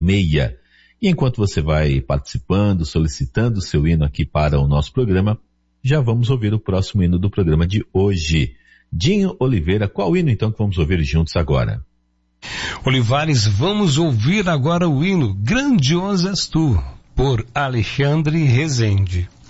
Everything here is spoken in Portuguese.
meia. E enquanto você vai participando, solicitando o seu hino aqui para o nosso programa, já vamos ouvir o próximo hino do programa de hoje. Dinho Oliveira, qual hino então que vamos ouvir juntos agora? Olivares, vamos ouvir agora o hino Grandioso És Tu, por Alexandre Rezende.